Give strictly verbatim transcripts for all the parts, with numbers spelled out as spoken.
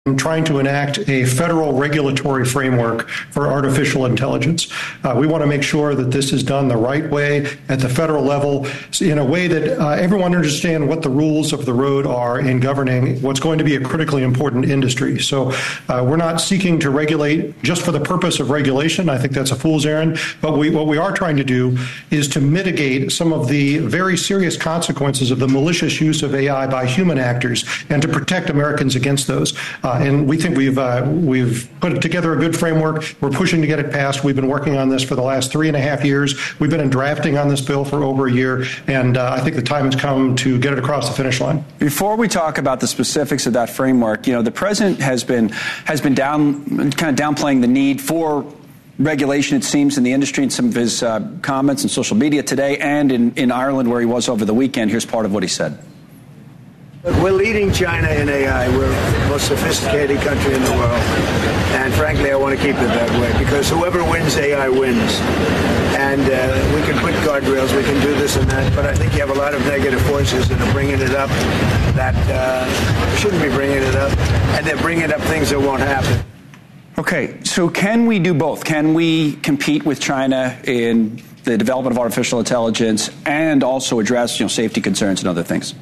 trying to enact a federal regulatory framework for artificial intelligence. Uh, we want to make sure that this is done the right way at the federal level in a way that uh, everyone understands what the rules of the road are in governing what's going to be a critically important industry. So uh, we're not seeking to regulate just for the purpose of regulation. I think that's a fool's errand. But we, what we are trying to do is to mitigate some of the very serious consequences of the malicious use of A I by human actors and to protect Americans against those. Uh, and we think we've uh, we've put together a good framework. We're pushing to get it passed. We've been working on this for the last three and a half years. We've been in drafting on this bill for over a year, and uh, I think the time has come to get it across the finish line. Before we talk about the specifics of that framework, you know, the president has been has been down kind of downplaying the need for regulation, it seems, in the industry in some of his uh, comments on social media today and in, in Ireland, where he was over the weekend. Here's part of what he said. We're leading China in A I. We're the most sophisticated country in the world. And frankly, I want to keep it that way because whoever wins A I wins. And uh, we can put guardrails, we can do this and that, but I think you have a lot of negative forces that are bringing it up that uh, shouldn't be bringing it up. And they're bringing up things that won't happen. Okay, so can we do both? Can we compete with China in the development of artificial intelligence and also address, you know, safety concerns and other things?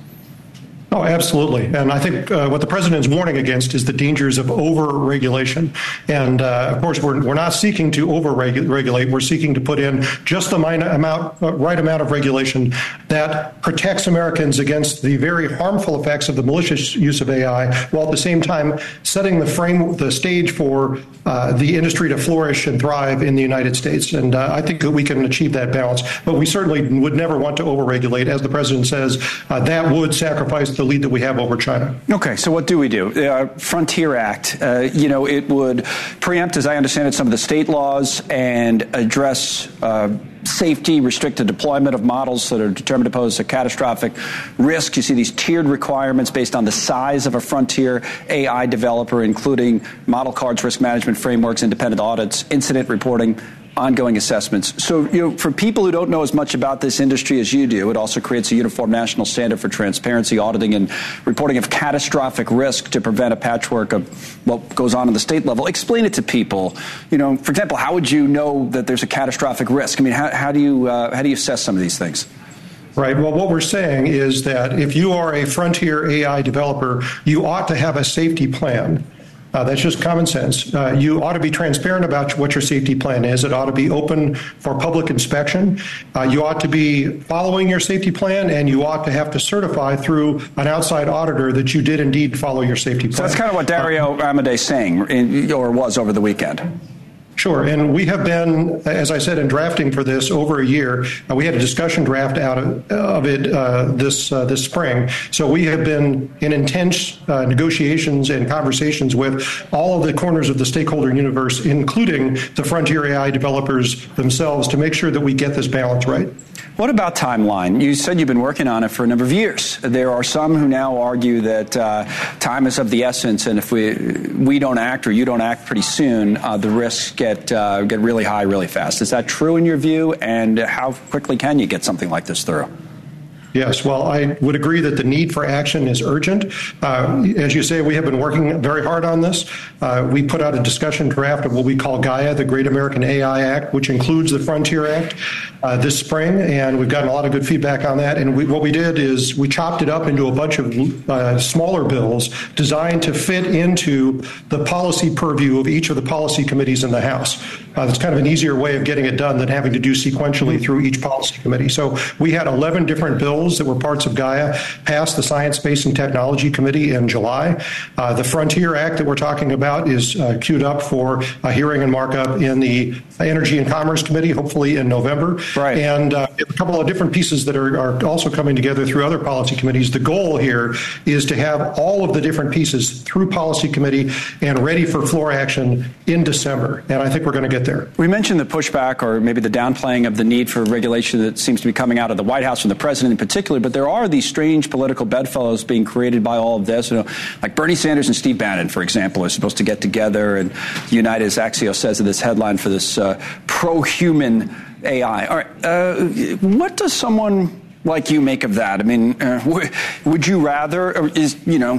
Oh, absolutely. And I think uh, what the president is warning against is the dangers of over-regulation. And, uh, of course, we're, we're not seeking to over-regulate. We're seeking to put in just the minor amount, uh, right amount of regulation that protects Americans against the very harmful effects of the malicious use of A I, while at the same time setting the frame, the stage for uh, the industry to flourish and thrive in the United States. And uh, I think that we can achieve that balance. But we certainly would never want to over-regulate. As the president says, uh, that would sacrifice the lead that we have over China. Okay, so what do we do? Uh, Frontier Act, uh, you know, it would preempt, as I understand it, some of the state laws and address uh, safety, restrict the deployment of models that are determined to pose a catastrophic risk. You see these tiered requirements based on the size of a frontier A I developer, including model cards, risk management frameworks, independent audits, incident reporting, ongoing assessments. So, you know, for people who don't know as much about this industry as you do, it also creates a uniform national standard for transparency, auditing, and reporting of catastrophic risk to prevent a patchwork of what goes on in the state level. Explain it to people. You know, for example, how would you know that there's a catastrophic risk? I mean, how, how do you uh, how do you assess some of these things? Right. Well, what we're saying is that if you are a frontier A I developer, you ought to have a safety plan. Uh, that's just common sense. Uh, you ought to be transparent about what your safety plan is. It ought to be open for public inspection. Uh, you ought to be following your safety plan, and you ought to have to certify through an outside auditor that you did indeed follow your safety plan. So that's kind of what Dario uh, Amodei is saying, in, or was over the weekend. Sure. And we have been, as I said, in drafting for this over a year. Uh, we had a discussion draft out of, of it uh, this uh, this spring. So we have been in intense uh, negotiations and conversations with all of the corners of the stakeholder universe, including the frontier A I developers themselves, to make sure that we get this balance right. What about timeline? You said you've been working on it for a number of years. There are some who now argue that uh, time is of the essence, and if we we don't act or you don't act pretty soon, uh, the risks get uh, get really high really fast. Is that true in your view? And how quickly can you get something like this through? Yes, well, I would agree that the need for action is urgent. Uh, as you say, we have been working very hard on this. Uh, we put out a discussion draft of what we call Gaia, the Great American A I Act, which includes the Frontier Act, uh, this spring, and we've gotten a lot of good feedback on that. And we, what we did is we chopped it up into a bunch of uh, smaller bills designed to fit into the policy purview of each of the policy committees in the House. Uh, that's kind of an easier way of getting it done than having to do sequentially through each policy committee. So we had eleven different bills that were parts of Gaia passed the Science, Space, and Technology Committee in July. Uh, the Frontier Act that we're talking about is uh, queued up for a hearing and markup in the Energy and Commerce Committee, hopefully in November. Right. And uh, a couple of different pieces that are, are also coming together through other policy committees. The goal here is to have all of the different pieces through policy committee and ready for floor action in December. And I think we're going to get there. We mentioned the pushback or maybe the downplaying of the need for regulation that seems to be coming out of the White House from the president in particular, but there are these strange political bedfellows being created by all of this. You know, like Bernie Sanders and Steve Bannon, for example, are supposed to get together and unite, as Axios says in this headline, for this uh, pro-human A I. All right, uh, what does someone like you make of that? I mean, uh, w- would you rather, or is, you know,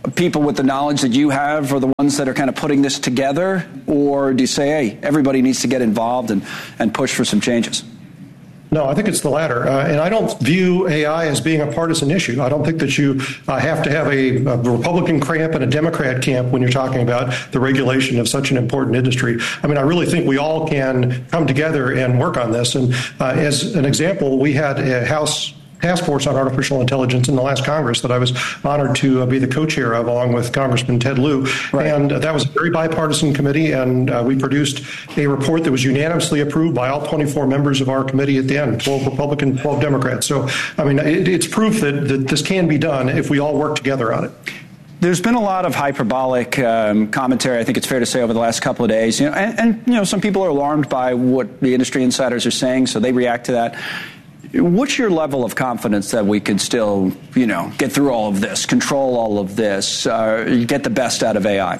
people with the knowledge that you have are the ones that are kind of putting this together? Or do you say, hey, everybody needs to get involved and, and push for some changes? No, I think it's the latter. Uh, and I don't view A I as being a partisan issue. I don't think that you uh, have to have a, a Republican camp and a Democrat camp when you're talking about the regulation of such an important industry. I mean, I really think we all can come together and work on this. And uh, as an example, we had a House task force on artificial intelligence in the last Congress that I was honored to uh, be the co-chair of, along with Congressman Ted Lieu. Right. And uh, that was a very bipartisan committee, and uh, we produced a report that was unanimously approved by all twenty-four members of our committee at the end, twelve Republicans, twelve Democrats. So, I mean, it, it's proof that, that this can be done if we all work together on it. There's been a lot of hyperbolic um, commentary, I think it's fair to say, over the last couple of days. You know, and, and, you know, some people are alarmed by what the industry insiders are saying, so they react to that. What's your level of confidence that we can still, you know, get through all of this, control all of this, uh, get the best out of A I?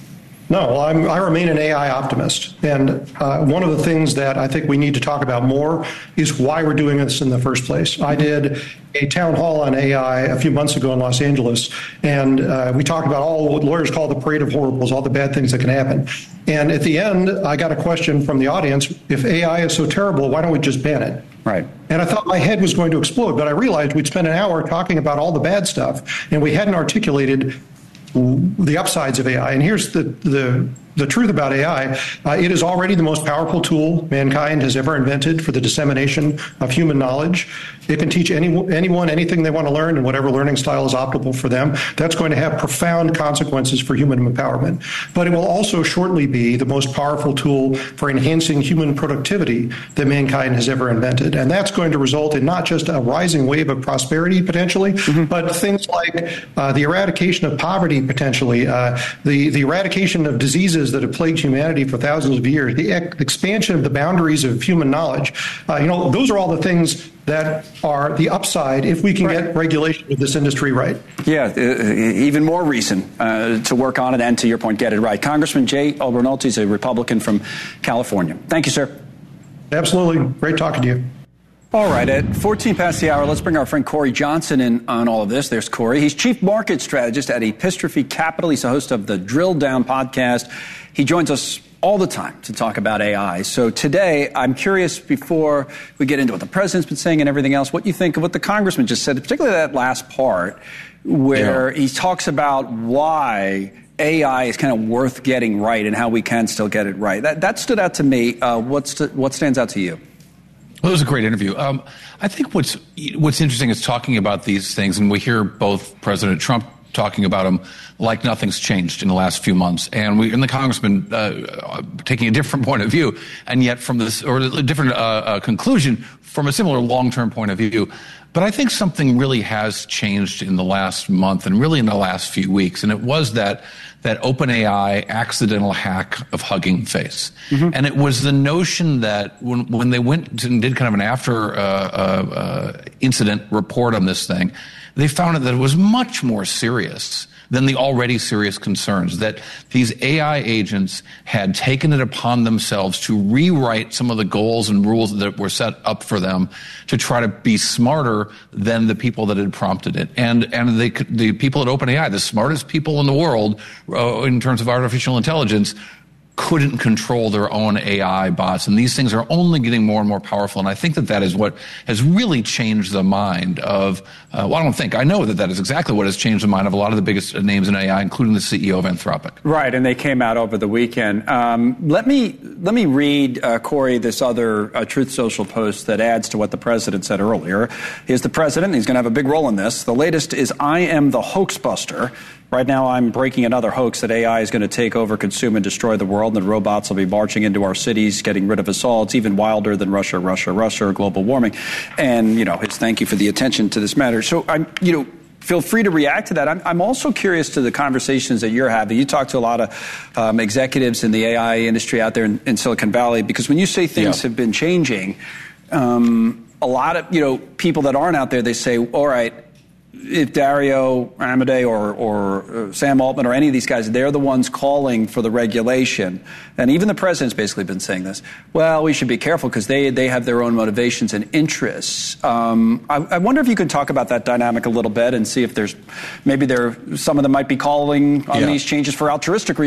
No, I'm, I remain an A I optimist. And uh, one of the things that I think we need to talk about more is why we're doing this in the first place. I did a town hall on A I a few months ago in Los Angeles, and uh, we talked about all what lawyers call the parade of horribles, all the bad things that can happen. And at the end, I got a question from the audience: if A I is so terrible, why don't we just ban it? Right. And I thought my head was going to explode, but I realized we'd spent an hour talking about all the bad stuff, and we hadn't articulated the upsides of A I. And here's the the, the truth about A I. Uh, it is already the most powerful tool mankind has ever invented for the dissemination of human knowledge. It can teach any, anyone anything they want to learn in whatever learning style is optimal for them. That's going to have profound consequences for human empowerment. But it will also shortly be the most powerful tool for enhancing human productivity that mankind has ever invented. And that's going to result in not just a rising wave of prosperity, potentially, mm-hmm. but things like uh, the eradication of poverty, potentially, uh, the, the eradication of diseases that have plagued humanity for thousands of years, the ex- expansion of the boundaries of human knowledge. Uh, you know, those are all the things that are the upside if we can right. get regulation of this industry right. Yeah, uh, even more reason uh, to work on it and, to your point, get it right. Congressman Jay Obernolte is a Republican from California. Thank you, sir. Absolutely. Great talking to you. All right, at fourteen past the hour, let's bring our friend Corey Johnson in on all of this. There's Corey. He's Chief Market Strategist at Epistrophe Capital. He's the host of the Drill Down podcast. He joins us all the time to talk about A I. So today, I'm curious, before we get into what the president's been saying and everything else, what you think of what the congressman just said, particularly that last part where yeah. he talks about why A I is kind of worth getting right and how we can still get it right. That, that stood out to me. Uh, what's to, what stands out to you? Well, it was a great interview. Um, I think what's what's interesting is talking about these things, and we hear both President Trump talking about them like nothing's changed in the last few months, and we and the congressman uh, taking a different point of view, and yet from this or a different uh, uh, conclusion from a similar long-term point of view. But I think something really has changed in the last month, and really in the last few weeks, and it was that that OpenAI accidental hack of Hugging Face. Mm-hmm. And it was the notion that when, when they went and did kind of an after uh, uh, uh, incident report on this thing, they found that it was much more serious than the already serious concerns, that these A I agents had taken it upon themselves to rewrite some of the goals and rules that were set up for them to try to be smarter than the people that had prompted it. And and they, the people at OpenAI, the smartest people in the world uh, in terms of artificial intelligence, couldn't control their own A I bots. And these things are only getting more and more powerful. And I think that that is what has really changed the mind of, uh, well, I don't think, I know that that is exactly what has changed the mind of a lot of the biggest names in A I, including the C E O of Anthropic. Right, and they came out over the weekend. Um, let me let me read, uh, Corey, this other uh, Truth Social post that adds to what the president said earlier. Here's the president. He's going to have a big role in this. The latest is, I am the hoax buster. Right now, I'm breaking another hoax that A I is going to take over, consume, and destroy the world, and that robots will be marching into our cities, getting rid of us all. It's even wilder than Russia, Russia, Russia, or global warming. And, you know, his thank you for the attention to this matter. So, I'm, you know, feel free to react to that. I'm, I'm also curious to the conversations that you're having. You talk to a lot of um, executives in the A I industry out there in, in Silicon Valley, because when you say things yeah. have been changing, um, a lot of, you know, people that aren't out there, they say, all right, if Dario Amodei or, or Sam Altman or any of these guys, they're the ones calling for the regulation, and even the president's basically been saying this, well, we should be careful because they, they have their own motivations and interests. Um, I, I wonder if you could talk about that dynamic a little bit and see if there's maybe there some of them might be calling on yeah. these changes for altruistic reasons.